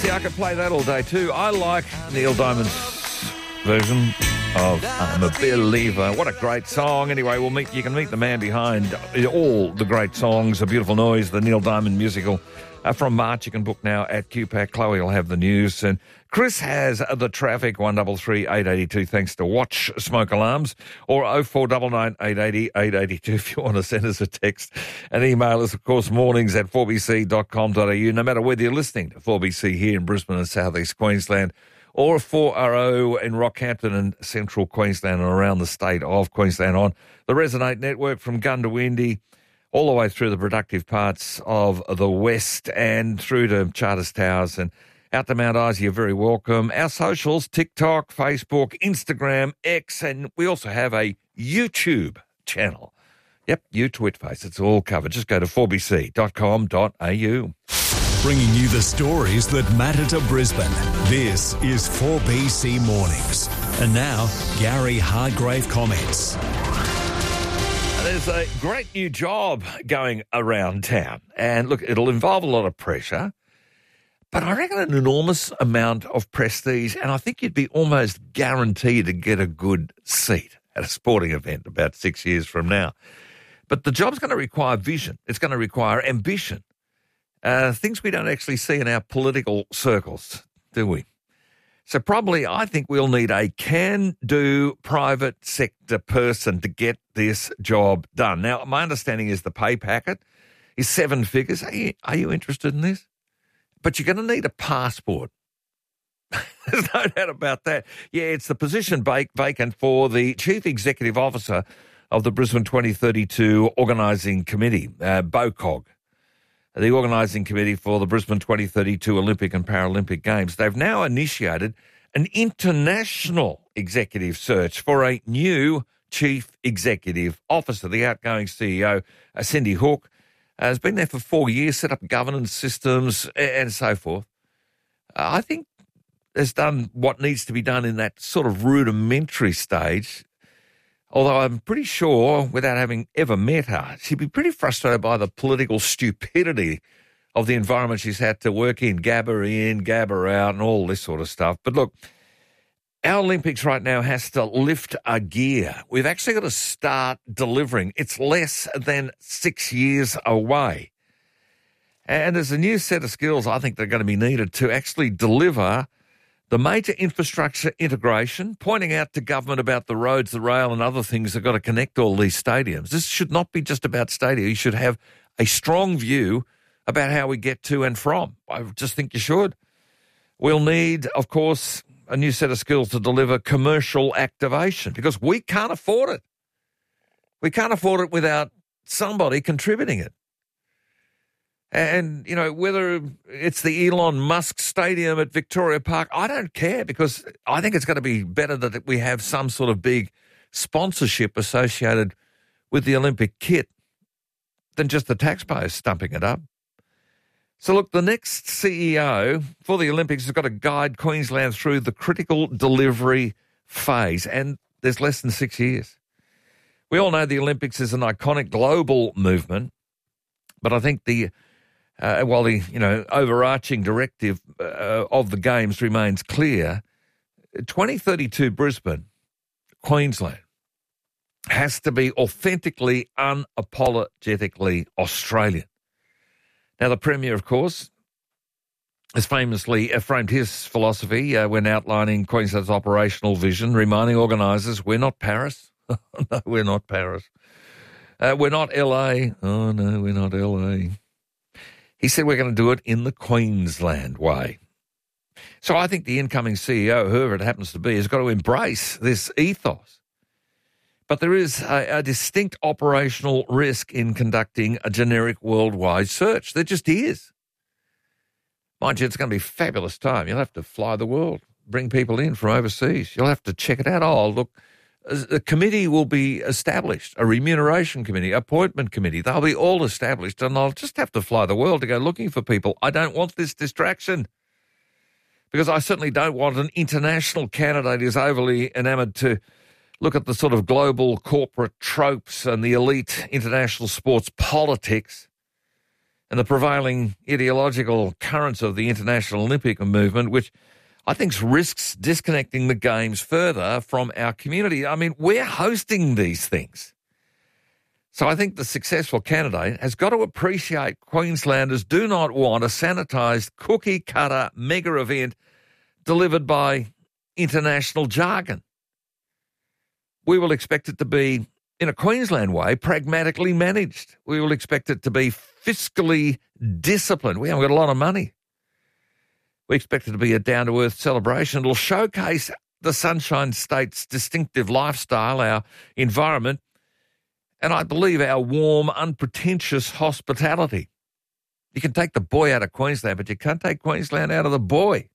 Yeah, I could play that all day too. I like Neil Diamond's version of I'm a Believer. What a great song. Anyway, you can meet the man behind all the great songs, A Beautiful Noise, the Neil Diamond musical. From March, you can book now at QPAC. Chloe will have the news. And Chris has the traffic, 133 882, thanks to Watch Smoke Alarms, or 0499 880 882 if you want to send us a text. And email us, of course, mornings@4bc.com.au, no matter whether you're listening to 4BC here in Brisbane and South East Queensland, or 4RO in Rockhampton and Central Queensland and around the state of Queensland on the Resonate Network from Goondiwindi, all the way through the productive parts of the West and through to Charters Towers and out to Mount Isa. You're very welcome. Our socials, TikTok, Facebook, Instagram, X, and we also have a YouTube channel. Yep, Twitface. It's all covered. Just go to 4bc.com.au. Bringing you the stories that matter to Brisbane. This is 4BC Mornings. And now, Gary Hargrave comments. There's a great new job going around town. And look, it'll involve a lot of pressure, but I reckon an enormous amount of prestige, and I think you'd be almost guaranteed to get a good seat at a sporting event about 6 years from now. But the job's going to require vision. It's going to require ambition. Things we don't actually see in our political circles, do we? So probably I think we'll need a can-do private sector person to get this job done. Now, my understanding is the pay packet is 7 figures. Are you interested in this? But you're going to need a passport. There's no doubt about that. Yeah, it's the position vacant for the Chief Executive Officer of the Brisbane 2032 Organising Committee, BOCOG. The Organising Committee for the Brisbane 2032 Olympic and Paralympic Games. They've now initiated an international executive search for a new Chief Executive Officer. The outgoing CEO, Cindy Hook, has been there for 4 years, set up governance systems and so forth. I think has done what needs to be done in that sort of rudimentary stage. Although I'm pretty sure, without having ever met her, she'd be pretty frustrated by the political stupidity of the environment she's had to work in, gabber in, gabber out, and all this sort of stuff. But look, our Olympics right now has to lift a gear. We've actually got to start delivering. It's less than 6 years away. And there's a new set of skills I think that are going to be needed to actually deliver the major infrastructure integration, pointing out to government about the roads, the rail and other things that have got to connect all these stadiums. This should not be just about stadiums. You should have a strong view about how we get to and from. I just think you should. We'll need, of course, a new set of skills to deliver commercial activation because we can't afford it. We can't afford it without somebody contributing it. And, you know, whether it's the Elon Musk Stadium at Victoria Park, I don't care because I think it's going to be better that we have some sort of big sponsorship associated with the Olympic kit than just the taxpayers stumping it up. So, look, the next CEO for the Olympics has got to guide Queensland through the critical delivery phase, and there's less than 6 years. We all know the Olympics is an iconic global movement, but I think while the overarching directive of the Games remains clear, 2032 Brisbane, Queensland, has to be authentically, unapologetically Australian. Now, the Premier, of course, has famously framed his philosophy when outlining Queensland's operational vision, reminding organisers, we're not Paris. No, we're not Paris. We're not LA. Oh, no, we're not LA. He said we're going to do it in the Queensland way. So I think the incoming CEO, whoever it happens to be, has got to embrace this ethos. But there is a distinct operational risk in conducting a generic worldwide search. There just is. Mind you, it's going to be a fabulous time. You'll have to fly the world, bring people in from overseas. You'll have to check it out. Oh, look, a committee will be established, a remuneration committee, appointment committee. They'll be all established, and I'll just have to fly the world to go looking for people. I don't want this distraction because I certainly don't want an international candidate who's overly enamoured to look at the sort of global corporate tropes and the elite international sports politics and the prevailing ideological currents of the international Olympic movement, which I think risks disconnecting the Games further from our community. I mean, we're hosting these things. So I think the successful candidate has got to appreciate Queenslanders do not want a sanitised cookie-cutter mega event delivered by international jargon. We will expect it to be, in a Queensland way, pragmatically managed. We will expect it to be fiscally disciplined. We haven't got a lot of money. We expect it to be a down-to-earth celebration. It'll showcase the Sunshine State's distinctive lifestyle, our environment, and I believe our warm, unpretentious hospitality. You can take the boy out of Queensland, but you can't take Queensland out of the boy.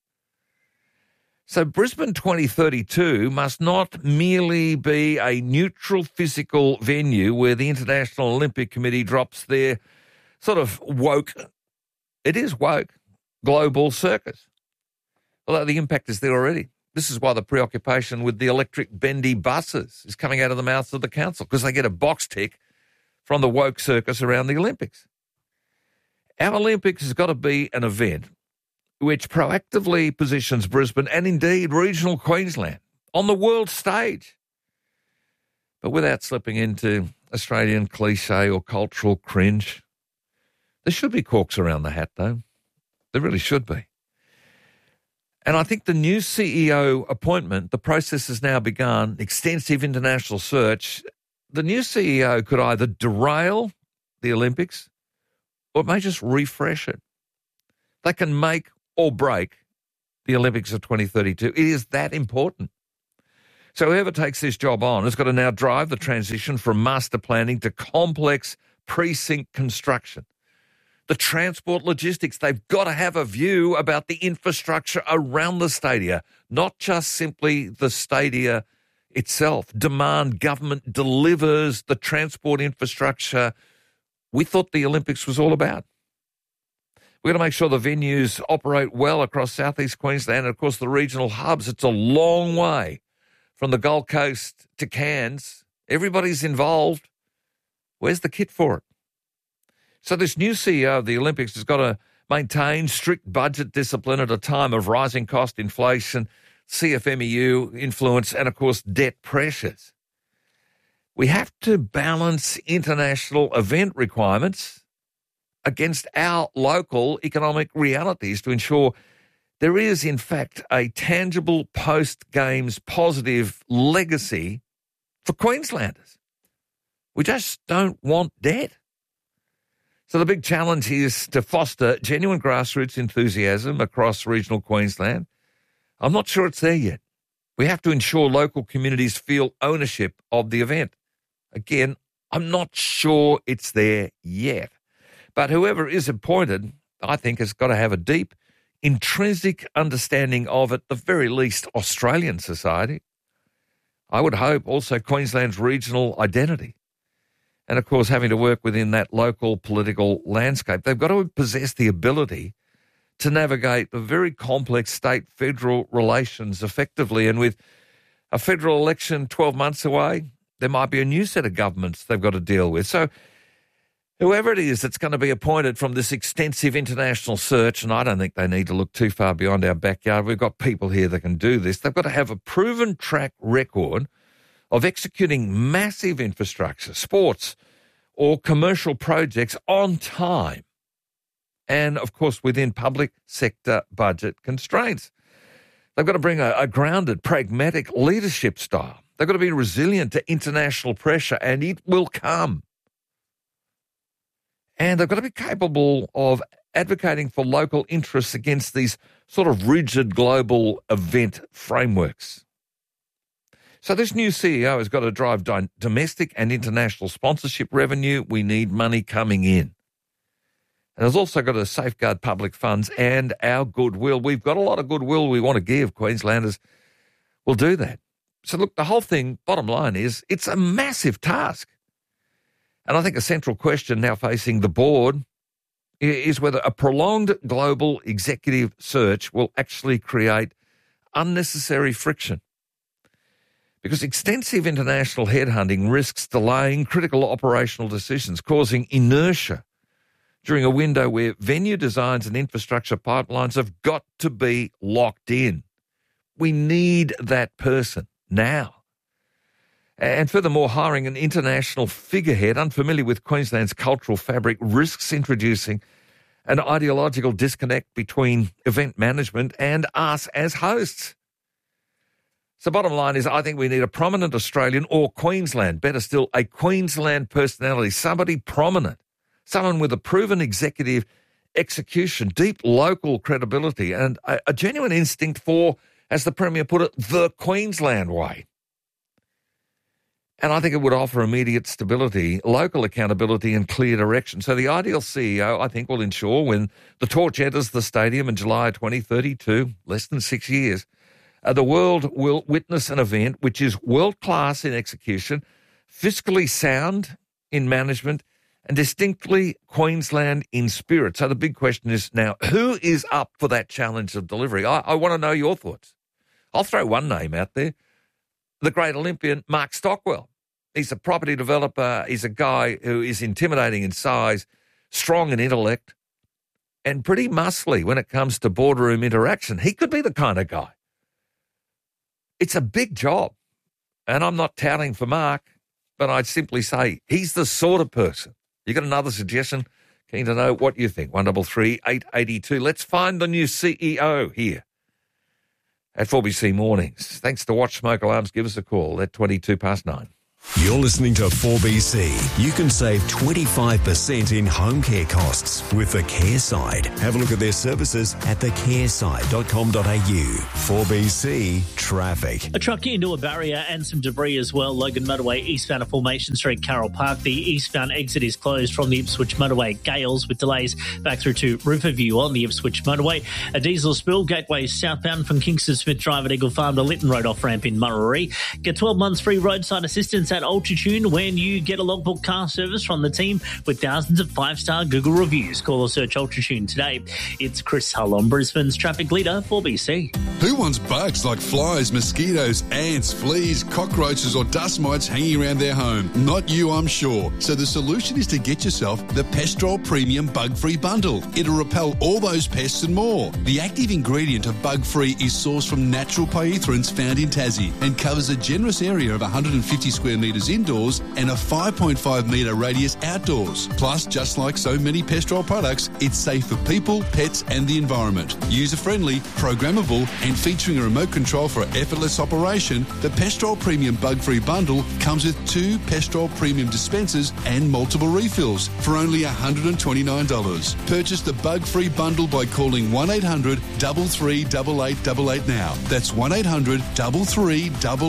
So Brisbane 2032 must not merely be a neutral physical venue where the International Olympic Committee drops their sort of woke, it is woke, global circus. Although the impact is there already. This is why the preoccupation with the electric bendy buses is coming out of the mouths of the council, because they get a box tick from the woke circus around the Olympics. Our Olympics has got to be an event which proactively positions Brisbane and indeed regional Queensland on the world stage, but without slipping into Australian cliche or cultural cringe. There should be corks around the hat, though. There really should be. And I think the new CEO appointment, the process has now begun, extensive international search. The new CEO could either derail the Olympics or it may just refresh it. They can make or break the Olympics of 2032. It is that important. So whoever takes this job on has got to now drive the transition from master planning to complex precinct construction. The transport logistics, they've got to have a view about the infrastructure around the stadia, not just simply the stadia itself. Demand government delivers the transport infrastructure we thought the Olympics was all about. We've got to make sure the venues operate well across southeast Queensland and, of course, the regional hubs. It's a long way from the Gold Coast to Cairns. Everybody's involved. Where's the kit for it? So this new CEO of the Olympics has got to maintain strict budget discipline at a time of rising cost inflation, CFMEU influence, and, of course, debt pressures. We have to balance international event requirements against our local economic realities to ensure there is, in fact, a tangible post-Games positive legacy for Queenslanders. We just don't want debt. So the big challenge is to foster genuine grassroots enthusiasm across regional Queensland. I'm not sure it's there yet. We have to ensure local communities feel ownership of the event. Again, I'm not sure it's there yet. But whoever is appointed, I think, has got to have a deep, intrinsic understanding of, at the very least, Australian society. I would hope also Queensland's regional identity. And, of course, having to work within that local political landscape. They've got to possess the ability to navigate the very complex state-federal relations effectively. And with a federal election 12 months away, there might be a new set of governments they've got to deal with. So whoever it is that's going to be appointed from this extensive international search, and I don't think they need to look too far beyond our backyard. We've got people here that can do this. They've got to have a proven track record of executing massive infrastructure, sports or commercial projects on time and, of course, within public sector budget constraints. They've got to bring a grounded, pragmatic leadership style. They've got to be resilient to international pressure, and it will come. And they've got to be capable of advocating for local interests against these sort of rigid global event frameworks. So this new CEO has got to drive domestic and international sponsorship revenue. We need money coming in. And has also got to safeguard public funds and our goodwill. We've got a lot of goodwill we want to give. Queenslanders will do that. So look, the whole thing, bottom line is, it's a massive task. And I think a central question now facing the board is whether a prolonged global executive search will actually create unnecessary friction. Because extensive international headhunting risks delaying critical operational decisions, causing inertia during a window where venue designs and infrastructure pipelines have got to be locked in. We need that person now. And furthermore, hiring an international figurehead unfamiliar with Queensland's cultural fabric risks introducing an ideological disconnect between event management and us as hosts. So bottom line is, I think we need a prominent Australian or Queensland, better still, a Queensland personality, somebody prominent, someone with a proven executive execution, deep local credibility, and a genuine instinct for, as the Premier put it, the Queensland way. And I think it would offer immediate stability, local accountability and clear direction. So the ideal CEO, I think, will ensure when the torch enters the stadium in July 2032, less than 6 years, the world will witness an event which is world-class in execution, fiscally sound in management, and distinctly Queensland in spirit. So the big question is now, who is up for that challenge of delivery? I want to know your thoughts. I'll throw one name out there, the great Olympian Mark Stockwell. He's a property developer. He's a guy who is intimidating in size, strong in intellect, and pretty muscly when it comes to boardroom interaction. He could be the kind of guy. It's a big job, and I'm not touting for Mark, but I'd simply say he's the sort of person. You got another suggestion? Keen to know what you think. 133 882. Let's find the new CEO here at 4BC Mornings. Thanks to Watch Smoke Alarms. Give us a call at 9:22. You're listening to 4BC. You can save 25% in home care costs with the Care Side. Have a look at their services at thecareside.com.au. 4BC Traffic. A truck into a barrier and some debris as well. Logan Motorway eastbound of Formation Street, Carroll Park. The eastbound exit is closed from the Ipswich Motorway. Gales with delays back through to Riverview on the Ipswich Motorway. A diesel spill, Gateway southbound from Kingston Smith Drive at Eagle Farm to Lytton Road off ramp in Murray. Get 12 months free roadside assistance at Ultratune when you get a logbook car service from the team with thousands of 5-star Google reviews. Call or search Ultratune today. It's Chris Hull on Brisbane's traffic leader for BC. Who wants bugs like flies, mosquitoes, ants, fleas, cockroaches or dust mites hanging around their home? Not you, I'm sure. So the solution is to get yourself the Pestrol Premium Bug-Free Bundle. It'll repel all those pests and more. The active ingredient of Bug-Free is sourced from natural pyrethroids found in Tassie and covers a generous area of 150 square metres indoors and a 5.5 metre radius outdoors. Plus, just like so many Pestrol products, it's safe for people, pets and the environment. User-friendly, programmable and featuring a remote control for effortless operation, the Pestrol Premium Bug-Free Bundle comes with 2 Pestrol Premium dispensers and multiple refills for only $129. Purchase the Bug-Free Bundle by calling 1800 33 8888 now. That's 1800 33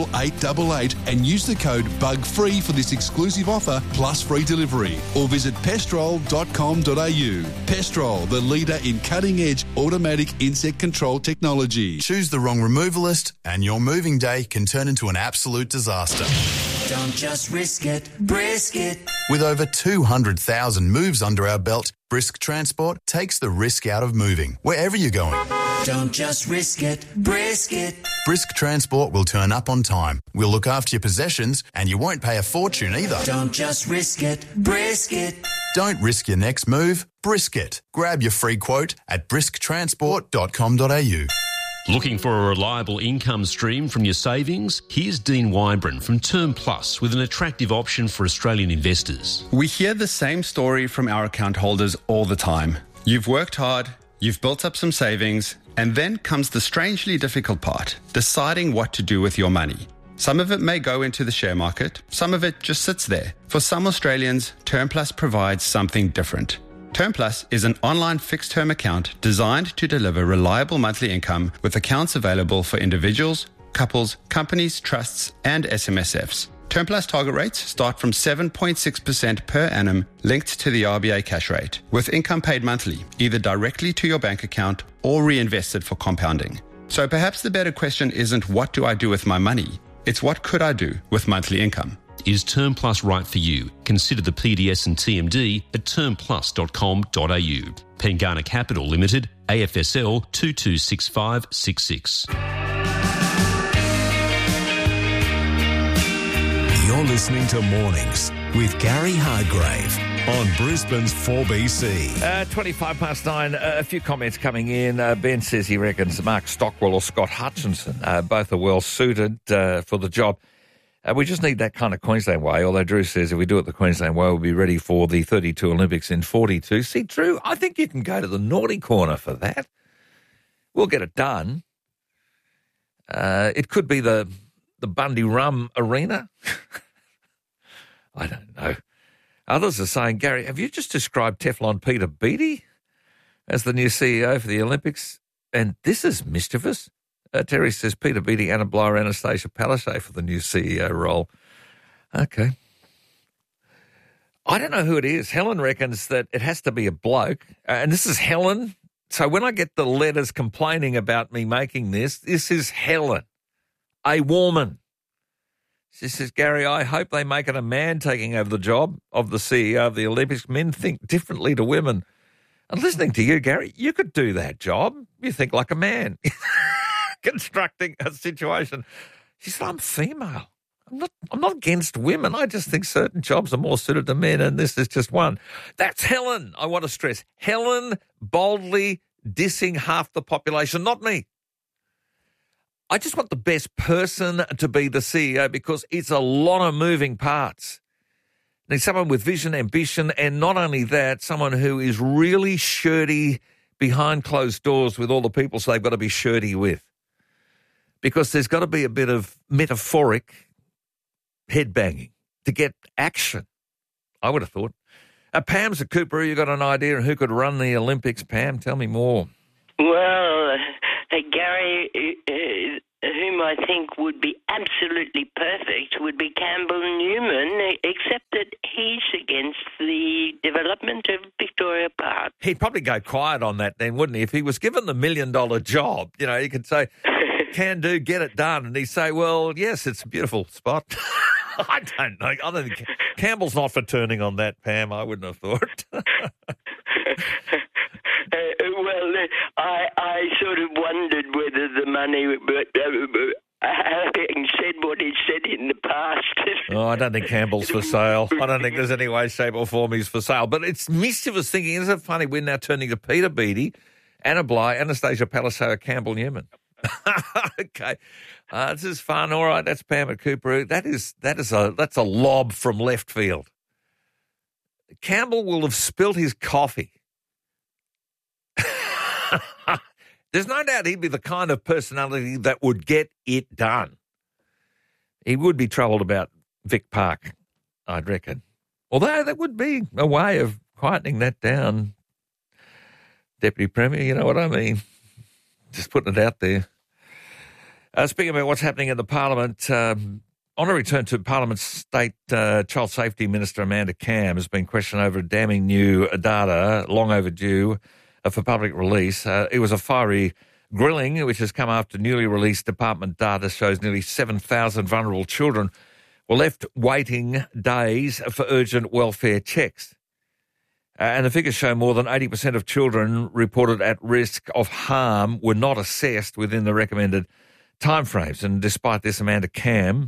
8888 and use the code BUGFREE for this exclusive offer plus free delivery, or visit pestrol.com.au. Pestrol, the leader in cutting-edge automatic insect control technology. Choose the wrong removalist and your moving day can turn into an absolute disaster. Don't just risk it, brisk it. With over 200,000 moves under our belt, Brisk Transport takes the risk out of moving, wherever you're going. Don't just risk it, brisk it. Brisk Transport will turn up on time. We'll look after your possessions and you won't pay a fortune either. Don't just risk it, brisk it. Don't risk your next move, brisk it. Grab your free quote at brisktransport.com.au. Looking for a reliable income stream from your savings? Here's Dean Weinbrand from Term Plus with an attractive option for Australian investors. We hear the same story from our account holders all the time. You've worked hard, you've built up some savings, and then comes the strangely difficult part, deciding what to do with your money. Some of it may go into the share market, some of it just sits there. For some Australians, Term Plus provides something different. Term Plus is an online fixed-term account designed to deliver reliable monthly income with accounts available for individuals, couples, companies, trusts, and SMSFs. Term Plus target rates start from 7.6% per annum linked to the RBA cash rate, with income paid monthly, either directly to your bank account or reinvested for compounding. So perhaps the better question isn't what do I do with my money? It's what could I do with monthly income? Is Term Plus right for you? Consider the PDS and TMD at termplus.com.au. Pengana Capital Limited, AFSL 226566. You're listening to Mornings with Gary Hargrave on Brisbane's 4BC. 25 past 9, a few comments coming in. Ben says he reckons Mark Stockwell or Scott Hutchinson, both are well suited for the job. We just need that kind of Queensland way, although Drew says if we do it the Queensland way, we'll be ready for the 32 Olympics in 42. See, Drew, I think you can go to the naughty corner for that. We'll get it done. It could be the Bundy Rum Arena. I don't know. Others are saying, Gary, have you just described Teflon Peter Beattie as the new CEO for the Olympics? And this is mischievous. Terry says Peter Beattie, Anna Bligh, Anastasia Palaszczuk for the new CEO role. Okay. I don't know who it is. Helen reckons that it has to be a bloke. And this is Helen. So when I get the letters complaining about me making this is Helen, a woman. She says, Gary, I hope they make it a man taking over the job of the CEO of the Olympics. Men think differently to women. And listening to you, Gary, you could do that job. You think like a man. Constructing a situation. She said, I'm female. I'm not against women. I just think certain jobs are more suited to men, and this is just one. That's Helen. I want to stress. Helen boldly dissing half the population, not me. I just want the best person to be the CEO because it's a lot of moving parts. Need someone with vision, ambition, and not only that, someone who is really shirty behind closed doors with all the people so they've got to be shirty with. Because there's got to be a bit of metaphoric headbanging to get action, I would have thought. Pam's a Cooper. You got an idea on who could run the Olympics, Pam? Tell me more. Well, Gary, whom I think would be absolutely perfect would be Campbell Newman, except that he's against the development of Victoria Park. He'd probably go quiet on that then, wouldn't he? If he was given the $1 million job, you know, he could say, can do, get it done. And he'd say, well, yes, it's a beautiful spot. I don't know. I don't think Campbell's not for turning on that, Pam. I wouldn't have thought. I sort of wondered whether the money, having said what he said in the past. Oh, I don't think Campbell's for sale. I don't think there's any way, shape or form he's for sale. But it's mischievous thinking. Isn't it funny? We're now turning to Peter Beattie, Anna Bligh, Anastasia Palaszczuk, Campbell Newman. Okay. This is fun. All right, that's Pam at Cooper. That's a lob from left field. Campbell will have spilt his coffee. There's no doubt he'd be the kind of personality that would get it done. He would be troubled about Vic Park, I'd reckon. Although that would be a way of quietening that down. Deputy Premier, you know what I mean? Just putting it out there. Speaking about what's happening in the Parliament, I want to return to Parliament State Child Safety Minister Amanda Cam has been questioned over damning new data, long overdue, for public release. It was a fiery grilling, which has come after newly released department data shows nearly 7,000 vulnerable children were left waiting days for urgent welfare checks. And the figures show more than 80% of children reported at risk of harm were not assessed within the recommended timeframes. And despite this, Amanda Cam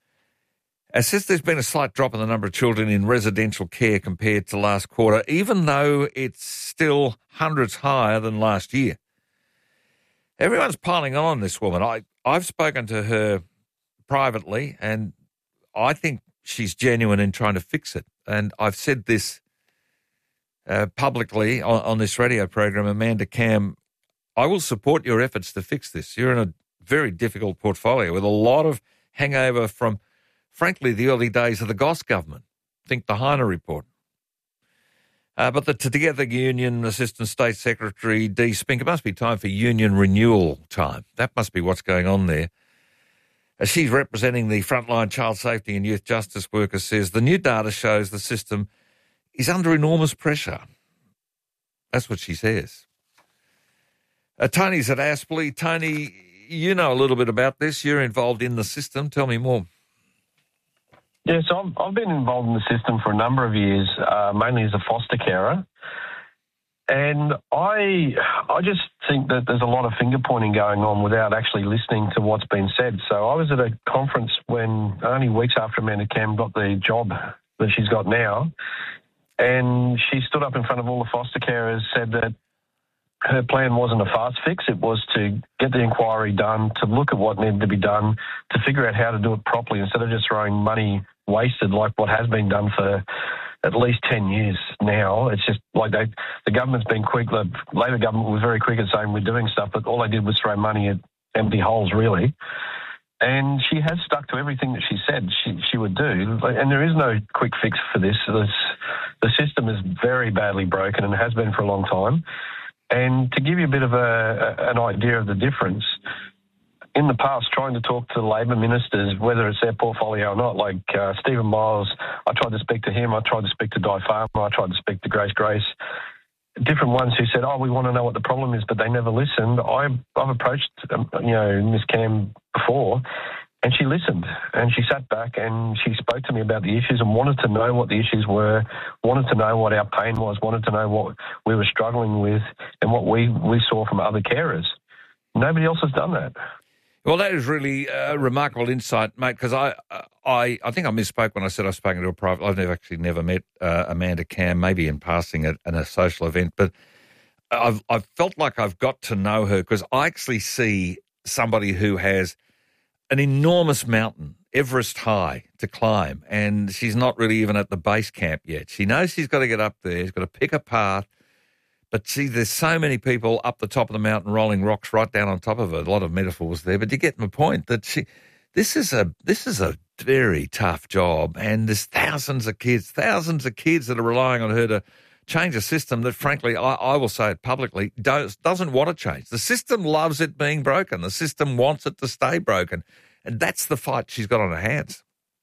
says there's been a slight drop in the number of children in residential care compared to last quarter, even though it's still hundreds higher than last year. Everyone's piling on this woman. I've spoken to her privately, and I think she's genuine in trying to fix it. And I've said this publicly on this radio program, Amanda Cam, I will support your efforts to fix this. You're in a very difficult portfolio with a lot of hangover from, frankly, the early days of the Goss government. Think the Heine report. But the Together Union Assistant State Secretary Dee Spink, it must be time for union renewal time. That must be what's going on there. As she's representing the frontline child safety and youth justice workers, says the new data shows the system is under enormous pressure. That's what she says. Tony's at Aspley. Tony, you know a little bit about this. You're involved in the system. Tell me more. Yes, I've been involved in the system for a number of years, mainly as a foster carer. And I just think that there's a lot of finger-pointing going on without actually listening to what's been said. So I was at a conference when only weeks after Amanda Cam got the job that she's got now, And she stood up in front of all the foster carers, said that her plan wasn't a fast fix. It was to get the inquiry done, to look at what needed to be done, to figure out how to do it properly instead of just throwing money wasted like what has been done for at least 10 years now. It's just like the government's been quick. The Labor government was very quick at saying we're doing stuff, but all they did was throw money at empty holes, really. And she has stuck to everything that she said she would do. And there is no quick fix for this. The system is very badly broken and has been for a long time. And to give you a bit of an idea of the difference, in the past, trying to talk to the Labor ministers, whether it's their portfolio or not, like Stephen Miles, I tried to speak to him, I tried to speak to Di Farmer, I tried to speak to Grace, different ones who said, we want to know what the problem is, but they never listened. I've approached, Miss Cam before, and she listened, and she sat back and she spoke to me about the issues and wanted to know what the issues were, wanted to know what our pain was, wanted to know what we were struggling with and what we saw from other carers. Nobody else has done that. Well, that is really a remarkable insight, mate, because I think I misspoke when I said I've spoken to a private. I've never met Amanda Cam, maybe in passing at a social event, but I've felt like I've got to know her because I actually see somebody who has an enormous mountain, Everest high, to climb, and she's not really even at the base camp yet. She knows she's got to get up there, she's got to pick a path, but there's so many people up the top of the mountain rolling rocks right down on top of her. A lot of metaphors there, but you get my point that this is a very tough job, and there's thousands of kids that are relying on her to change a system that, frankly, I will say it publicly, doesn't want to change. The system loves it being broken. The system wants it to stay broken, and that's the fight she's got on her hands.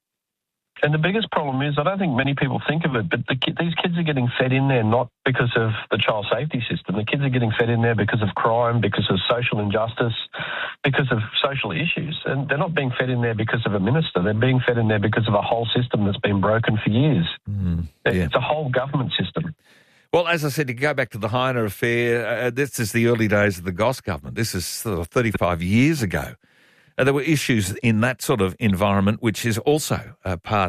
And the biggest problem is, I don't think many people think of it, but these kids are getting fed in there not because of the child safety system. The kids are getting fed in there because of crime, because of social injustice, because of social issues. And they're not being fed in there because of a minister. They're being fed in there because of a whole system that's been broken for years. It's a whole government system. Well, as I said, to go back to the Heiner affair, this is the early days of the Goss government. This is sort of 35 years ago. There were issues in that sort of environment, which is also part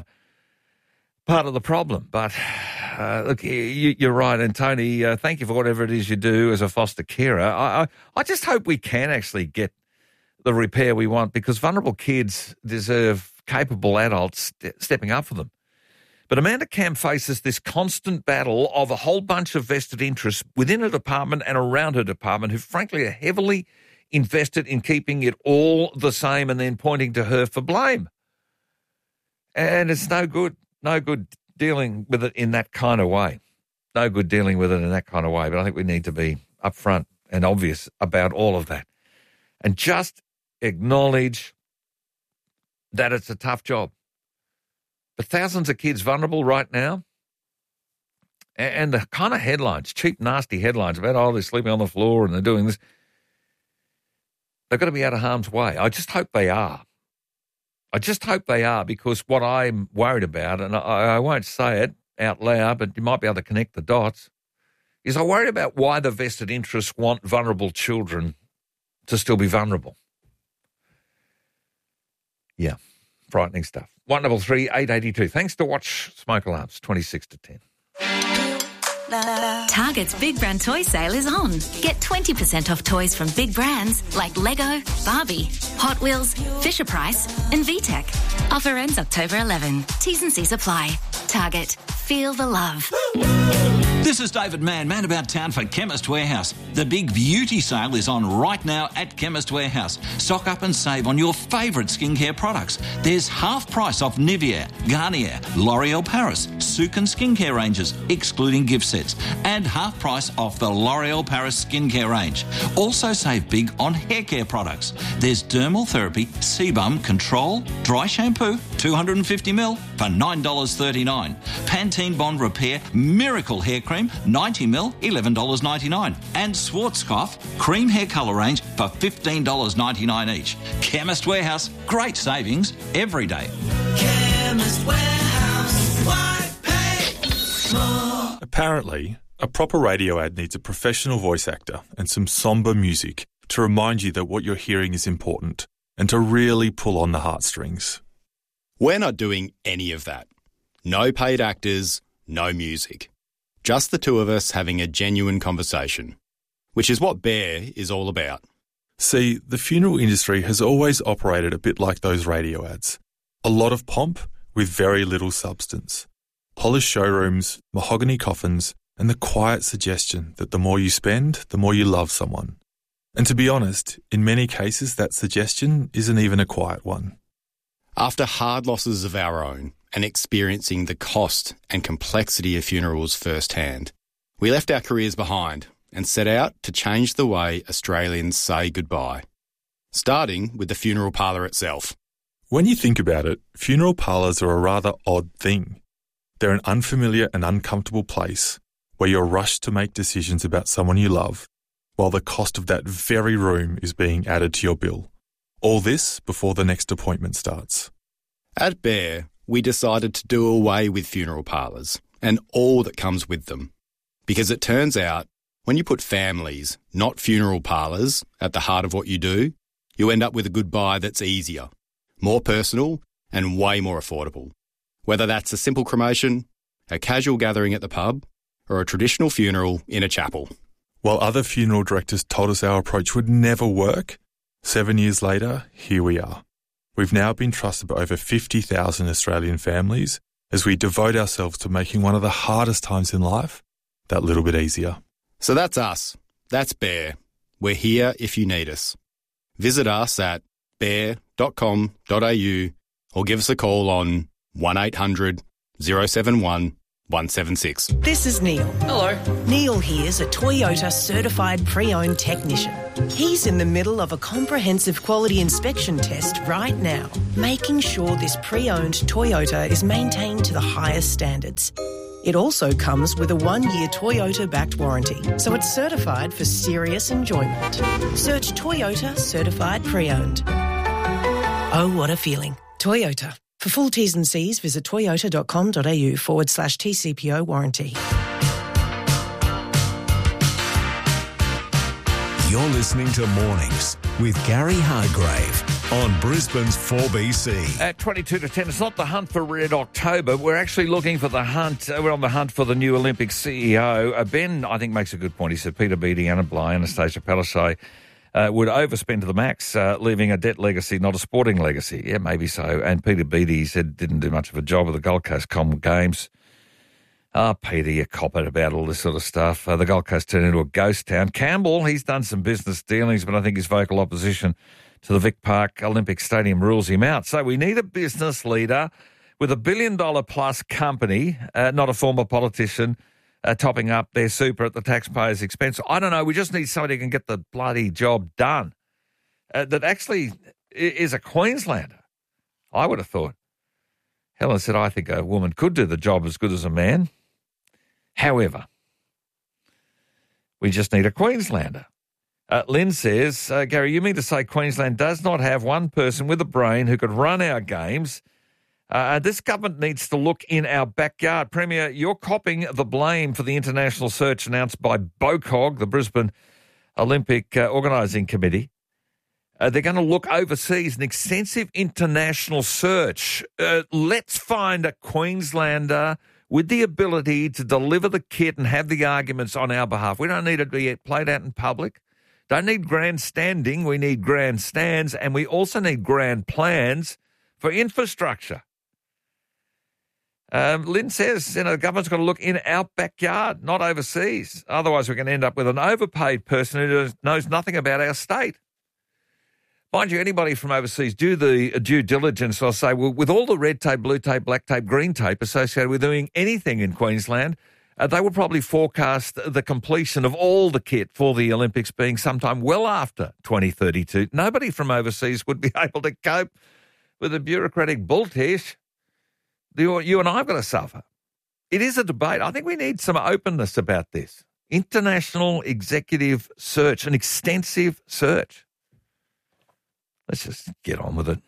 of the problem. But look, you're right, and Tony, thank you for whatever it is you do as a foster carer. I just hope we can actually get the repair we want, because vulnerable kids deserve capable adults stepping up for them. But Amanda Cam faces this constant battle of a whole bunch of vested interests within her department and around her department who, frankly, are heavily invested in keeping it all the same and then pointing to her for blame. And it's no good dealing with it in that kind of way. But I think we need to be upfront and obvious about all of that and just acknowledge that it's a tough job. But thousands of kids vulnerable right now, and the kind of headlines, cheap, nasty headlines about, they're sleeping on the floor and they're doing this, they've got to be out of harm's way. I just hope they are. Because what I'm worried about, and I won't say it out loud, but you might be able to connect the dots, is I'm worried about why the vested interests want vulnerable children to still be vulnerable. Yeah, frightening stuff. 133 882. Thanks to Watch Smoke Alarms, 26 to 10. Target's Big Brand Toy Sale is on. Get 20% off toys from big brands like Lego, Barbie, Hot Wheels, Fisher-Price and VTech. Offer ends October 11. T's and C's apply. Target. Feel the love. This is David Mann about town for Chemist Warehouse. The big beauty sale is on right now at Chemist Warehouse. Stock up and save on your favourite skincare products. There's half price off Nivea, Garnier, L'Oreal Paris, Sukin skincare ranges, excluding gift sets, and half price off the L'Oreal Paris skincare range. Also save big on hair care products. There's Dermal Therapy, Sebum Control, Dry Shampoo, 250ml for $9.39. Pantene Bond Repair Miracle Hair Cream, 90ml, $11.99. And Schwarzkopf Cream Hair Colour Range for $15.99 each. Chemist Warehouse, great savings every day. Chemist Warehouse, why pay more? Apparently, a proper radio ad needs a professional voice actor and some somber music to remind you that what you're hearing is important and to really pull on the heartstrings. We're not doing any of that. No paid actors, no music. Just the two of us having a genuine conversation, which is what Bear is all about. See, the funeral industry has always operated a bit like those radio ads. A lot of pomp with very little substance. Polished showrooms, mahogany coffins, and the quiet suggestion that the more you spend, the more you love someone. And to be honest, in many cases that suggestion isn't even a quiet one. After hard losses of our own and experiencing the cost and complexity of funerals firsthand, we left our careers behind and set out to change the way Australians say goodbye, starting with the funeral parlour itself. When you think about it, funeral parlours are a rather odd thing. They're an unfamiliar and uncomfortable place where you're rushed to make decisions about someone you love, while the cost of that very room is being added to your bill. All this before the next appointment starts. At Bear, we decided to do away with funeral parlours and all that comes with them. Because it turns out, when you put families, not funeral parlours, at the heart of what you do, you end up with a goodbye that's easier, more personal, and way more affordable. Whether that's a simple cremation, a casual gathering at the pub, or a traditional funeral in a chapel. While other funeral directors told us our approach would never work, 7 years later, here we are. We've now been trusted by over 50,000 Australian families as we devote ourselves to making one of the hardest times in life that little bit easier. So that's us. That's Bear. We're here if you need us. Visit us at bear.com.au or give us a call on 1800 071 176. This is Neil. Hello. Neil here's a Toyota certified pre-owned technician. He's in the middle of a comprehensive quality inspection test right now, making sure this pre-owned Toyota is maintained to the highest standards. It also comes with a 1-year Toyota-backed warranty, so it's certified for serious enjoyment. Search Toyota Certified Pre-Owned. Oh, what a feeling. Toyota. For full T's and C's, visit toyota.com.au/TCPO warranty. You're listening to Mornings with Gary Hargrave on Brisbane's 4BC. At 22 to 10, it's not the hunt for Red October. We're actually looking for the hunt. We're on the hunt for the new Olympic CEO. Ben, I think, makes a good point. He said Peter Beattie, Anna Bligh, Anastasia Palaszczuk would overspend to the max, leaving a debt legacy, not a sporting legacy. Yeah, maybe so. And Peter Beattie, he said, didn't do much of a job with the Gold Coast Common Games. Peter, you cop it about all this sort of stuff. The Gold Coast turned into a ghost town. Campbell, he's done some business dealings, but I think his vocal opposition to the Vic Park Olympic Stadium rules him out. So we need a business leader with $1 billion plus company, not a former politician, topping up their super at the taxpayer's expense. I don't know. We just need somebody who can get the bloody job done that actually is a Queenslander. I would have thought. Helen said, I think a woman could do the job as good as a man. However, we just need a Queenslander. Lynn says, Gary, you mean to say Queensland does not have one person with a brain who could run our games? This government needs to look in our backyard. Premier, you're copping the blame for the international search announced by BOCOG, the Brisbane Olympic Organising Committee. They're going to look overseas, an extensive international search. Let's find a Queenslander with the ability to deliver the kit and have the arguments on our behalf. We don't need it to be played out in public. Don't need grandstanding. We need grandstands, and we also need grand plans for infrastructure. Lynn says, the government's got to look in our backyard, not overseas. Otherwise, we're going to end up with an overpaid person who knows nothing about our state. Mind you, anybody from overseas do the due diligence. I'll say, well, with all the red tape, blue tape, black tape, green tape associated with doing anything in Queensland, they would probably forecast the completion of all the kit for the Olympics being sometime well after 2032. Nobody from overseas would be able to cope with the bureaucratic bull-tish you and I have got to suffer. It is a debate. I think we need some openness about this. International executive search, an extensive search. Let's just get on with it.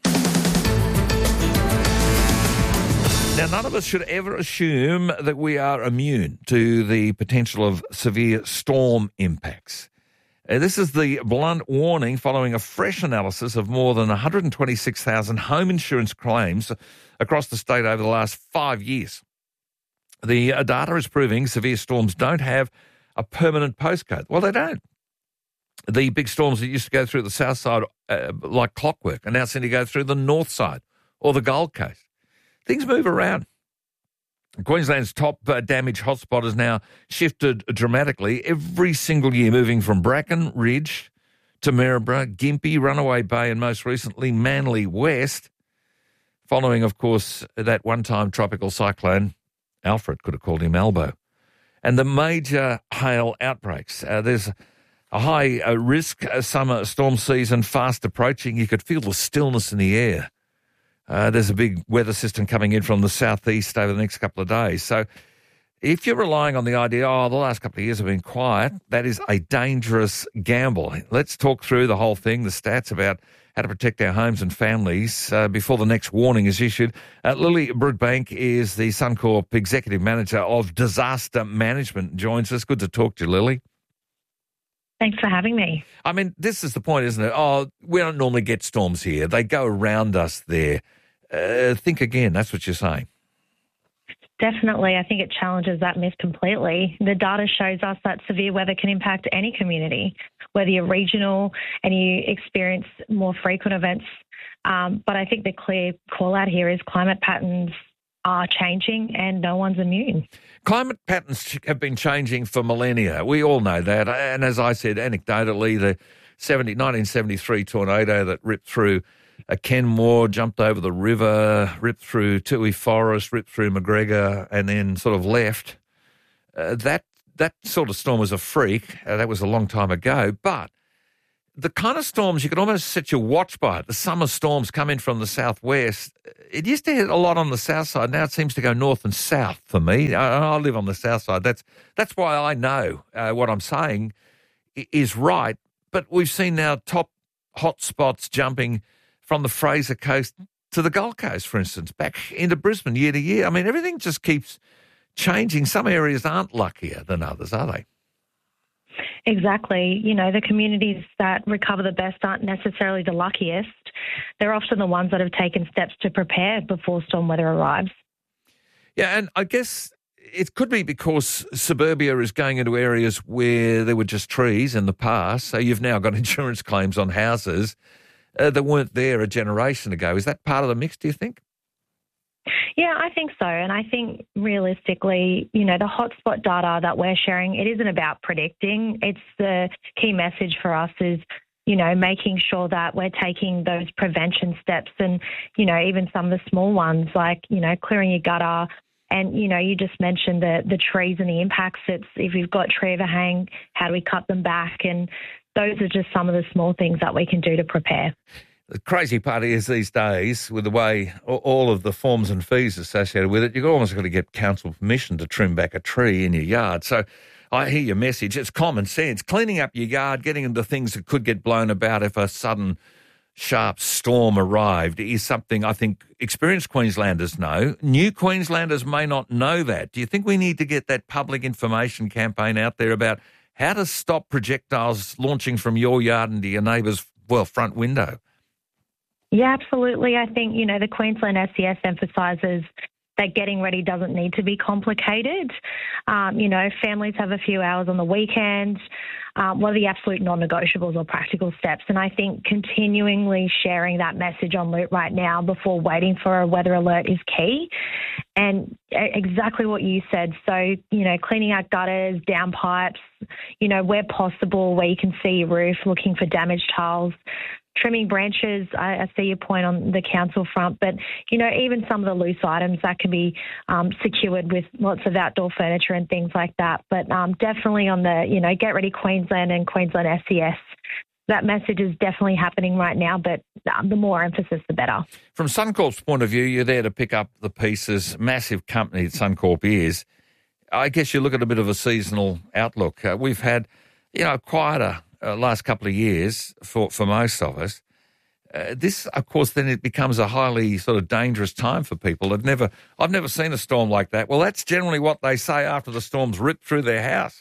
Now, none of us should ever assume that we are immune to the potential of severe storm impacts. This is the blunt warning following a fresh analysis of more than 126,000 home insurance claims across the state over the last 5 years. The data is proving severe storms don't have a permanent postcode. Well, they don't. The big storms that used to go through the south side like clockwork are now seem to go through the north side or the Gold Coast. Things move around. Queensland's top damage hotspot has now shifted dramatically every single year, moving from Bracken Ridge to Maryborough, Gympie, Runaway Bay, and most recently Manly West, following, of course, that one-time tropical cyclone, Alfred, could have called him Albo, and the major hail outbreaks. There's a high risk summer storm season fast approaching. You could feel the stillness in the air. There's a big weather system coming in from the southeast over the next couple of days. So if you're relying on the idea, the last couple of years have been quiet, that is a dangerous gamble. Let's talk through the whole thing, the stats about how to protect our homes and families before the next warning is issued. Lily Brookbank is the Suncorp Executive Manager of Disaster Management, joins us. Good to talk to you, Lily. Thanks for having me. I mean, this is the point, isn't it? We don't normally get storms here. They go around us there. Think again. That's what you're saying. Definitely. I think it challenges that myth completely. The data shows us that severe weather can impact any community, whether you're regional and you experience more frequent events. But I think the clear call out here is climate patterns are changing and no one's immune. Climate patterns have been changing for millennia. We all know that. And as I said, anecdotally, the 1973 tornado that ripped through Kenmore, jumped over the river, ripped through Toohey Forest, ripped through McGregor, and then sort of left. That sort of storm was a freak. That was a long time ago. But the kind of storms, you could almost set your watch by it. The summer storms come in from the southwest. It used to hit a lot on the south side. Now it seems to go north and south for me. I live on the south side. That's why I know what I'm saying is right. But we've seen now top hot spots jumping from the Fraser Coast to the Gold Coast, for instance, back into Brisbane year to year. I mean, everything just keeps changing. Some areas aren't luckier than others, are they? Exactly. You know, the communities that recover the best aren't necessarily the luckiest. They're often the ones that have taken steps to prepare before storm weather arrives. Yeah, and I guess it could be because suburbia is going into areas where there were just trees in the past, so you've now got insurance claims on houses that weren't there a generation ago. Is that part of the mix, do you think? Yeah, I think so. And I think realistically, you know, the hotspot data that we're sharing, it isn't about predicting. It's the key message for us is, you know, making sure that we're taking those prevention steps and, you know, even some of the small ones like, you know, clearing your gutter. And, you know, you just mentioned the trees and the impacts. It's if you've got tree overhang, how do we cut them back? And those are just some of the small things that we can do to prepare. The crazy part is these days, with the way all of the forms and fees associated with it, you've almost got to get council permission to trim back a tree in your yard. So I hear your message. It's common sense. Cleaning up your yard, getting into things that could get blown about if a sudden sharp storm arrived is something I think experienced Queenslanders know. New Queenslanders may not know that. Do you think we need to get that public information campaign out there about how to stop projectiles launching from your yard into your neighbour's, front window? Yeah, absolutely. I think, you know, the Queensland SES emphasises that getting ready doesn't need to be complicated. You know, families have a few hours on the weekend. What are the absolute non-negotiables or practical steps? And I think continually sharing that message on Loop right now before waiting for a weather alert is key. And exactly what you said. So, you know, cleaning out gutters, downpipes, you know, where possible, where you can see your roof, looking for damaged tiles. Trimming branches, I see your point on the council front, but, you know, even some of the loose items that can be secured with lots of outdoor furniture and things like that. But definitely on the, you know, Get Ready Queensland and Queensland SES, that message is definitely happening right now, but the more emphasis, the better. From Suncorp's point of view, you're there to pick up the pieces. Massive company that Suncorp is. I guess you look at a bit of a seasonal outlook. We've had, you know, quieter last couple of years for most of us. This, of course, then it becomes a highly sort of dangerous time for people. I've never seen a storm like that. Well, that's generally what they say after the storms rip through their house.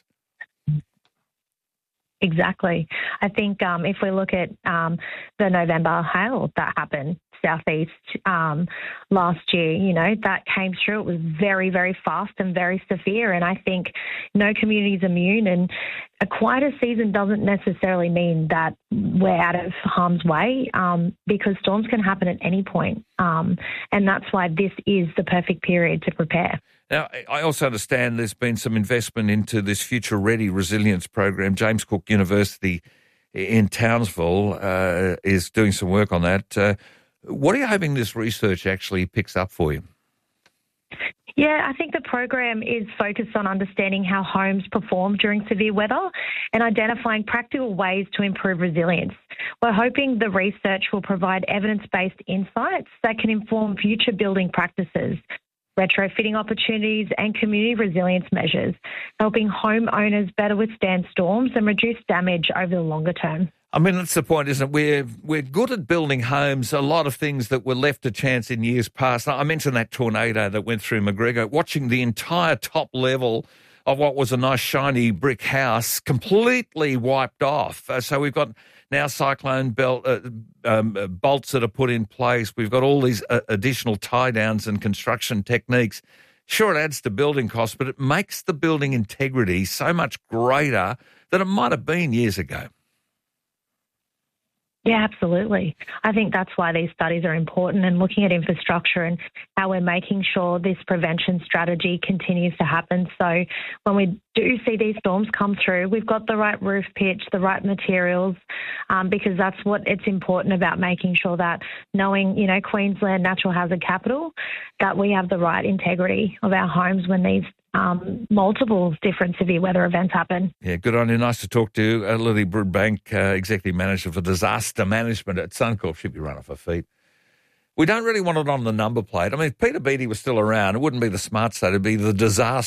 Exactly. I think if we look at the November hail that happened, southeast last year. You know, that came through. It was very, very fast and very severe. And I think no community is immune. And a quieter season doesn't necessarily mean that we're out of harm's way, because storms can happen at any point. And that's why this is the perfect period to prepare. Now, I also understand there's been some investment into this Future Ready Resilience program. James Cook University in Townsville is doing some work on that. What are you hoping this research actually picks up for you? Yeah, I think the program is focused on understanding how homes perform during severe weather and identifying practical ways to improve resilience. We're hoping the research will provide evidence-based insights that can inform future building practices, retrofitting opportunities and community resilience measures, helping homeowners better withstand storms and reduce damage over the longer term. I mean, that's the point, isn't it? We're good at building homes, a lot of things that were left to chance in years past. I mentioned that tornado that went through McGregor, watching the entire top level of what was a nice shiny brick house completely wiped off. So we've got now cyclone bolts that are put in place. We've got all these additional tie-downs and construction techniques. Sure, it adds to building costs, but it makes the building integrity so much greater than it might have been years ago. Yeah, absolutely. I think that's why these studies are important, and looking at infrastructure and how we're making sure this prevention strategy continues to happen. So when we do see these storms come through, we've got the right roof pitch, the right materials, because that's what it's important about, making sure that, knowing, you know, Queensland natural hazard capital, that we have the right integrity of our homes when these multiple different severe weather events happen. Yeah, good on you. Nice to talk to you. Lily Broodbank, Executive Manager for Disaster Management at Suncorp. Should be run off her feet. We don't really want it on the number plate. I mean, if Peter Beattie was still around, it wouldn't be the smart state, it'd be the disaster